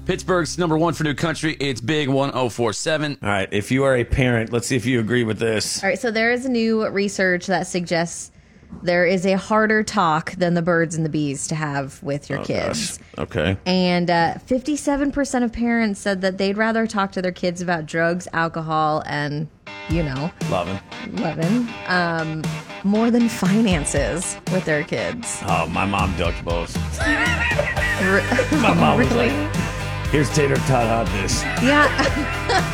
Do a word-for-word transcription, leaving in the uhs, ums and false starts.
Pittsburgh's number one for new country. It's Big one oh four seven. All right, if you are a parent, let's see if you agree with this. All right, so there is new research that suggests there is a harder talk than the birds and the bees to have with your Oh, kids. gosh. Okay. And uh, fifty-seven percent of parents said that they'd rather talk to their kids about drugs, alcohol, and, you know, Loving. loving, um, more than finances with their kids. Oh, my mom ducked both. Re- My mom was really? like, here's tater tot hot dish. Yeah.